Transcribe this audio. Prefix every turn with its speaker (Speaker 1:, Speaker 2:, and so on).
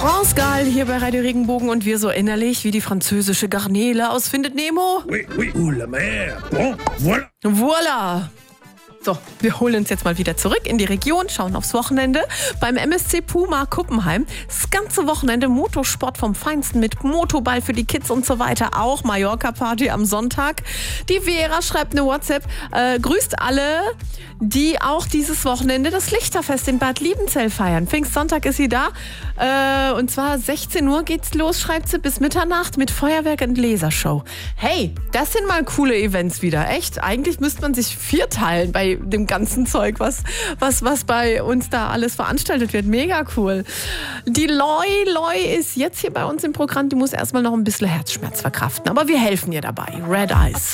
Speaker 1: France Gall hier bei Radio Regenbogen und wir so innerlich wie die französische Garnele aus Findet Nemo.
Speaker 2: Oui, oui, la mer. Bon, voilà.
Speaker 1: Voilà. So, wir holen uns jetzt mal wieder zurück in die Region, schauen aufs Wochenende beim MSC Puma Kuppenheim. Das ganze Wochenende Motorsport vom Feinsten mit Motoball für die Kids und so weiter. Auch Mallorca-Party am Sonntag. Die Vera schreibt eine WhatsApp, grüßt alle, die auch dieses Wochenende das Lichterfest in Bad Liebenzell feiern. Pfingstsonntag ist sie da. Und zwar 16 Uhr geht's los, schreibt sie, bis Mitternacht mit Feuerwerk und Lasershow. Hey, das sind mal coole Events wieder, echt. Eigentlich müsste man sich vierteilen bei dem ganzen Zeug, was bei uns da alles veranstaltet wird. Mega cool. Die Loi ist jetzt hier bei uns im Programm. Die muss erstmal noch ein bisschen Herzschmerz verkraften. Aber wir helfen ihr dabei. Red Eyes.